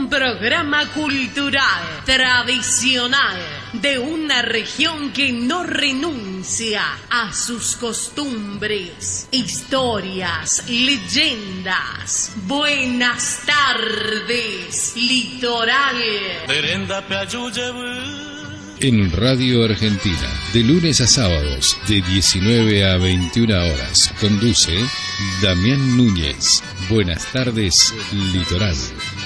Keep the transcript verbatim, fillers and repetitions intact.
Un programa cultural, tradicional, de una región que no renuncia a sus costumbres, historias, leyendas. Buenas tardes, Litoral. En Radio Argentina, de lunes a sábados, de diecinueve a veintiuna horas, conduce Damián Núñez. Buenas tardes, Litoral.